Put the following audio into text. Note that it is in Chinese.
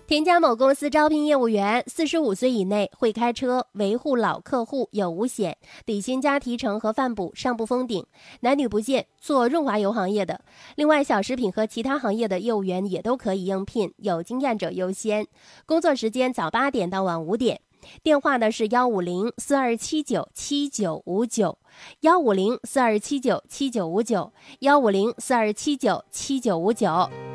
添加某公司招聘业务员，45岁以内，会开车，维护老客户，有五险，底薪加提成和饭补，上不封顶，男女不限，做润滑油行业的。另外，小食品和其他行业的业务员也都可以应聘，有经验者优先。工作时间早8点到晚5点。电话呢是150-4279-7959，150-4279-7959，150-4279-7959。